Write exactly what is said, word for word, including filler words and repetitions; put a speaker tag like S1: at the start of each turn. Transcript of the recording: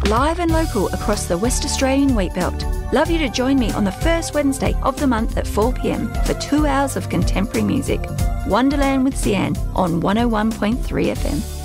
S1: live and local across the West Australian wheatbelt. Love you to join me on the first Wednesday of the month at four p m for two hours of contemporary music. Wonderland with Sian on one oh one point three F M.